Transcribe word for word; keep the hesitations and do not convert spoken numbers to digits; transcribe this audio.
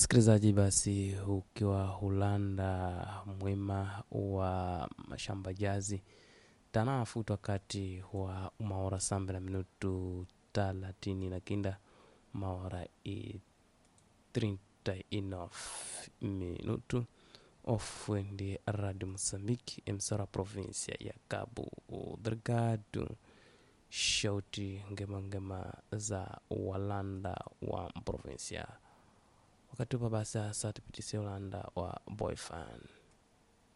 Msikilizaji, basi ukiwa Hulanda mwema wa mashamba jazi tanafuta wakati wa maora sambe na minutu talatini na kinda maora i trinta inof minutu ofwendi Radio Mosambiki emsora provinsia ya Cabo Delgado. Shauti ngema ngema za Walanda wa provinsia wakati upa basa saa tupitisio landa wa boyfan.